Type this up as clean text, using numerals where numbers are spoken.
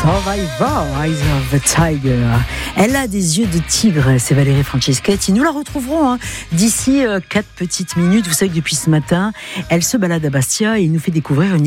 Survivor, Eyes of the Tiger. Elle a des yeux de tigre, c'est Valérie Franceschetti. Nous la retrouverons d'ici 4 petites minutes. Vous savez que depuis ce matin, elle se balade à Bastia et nous fait découvrir une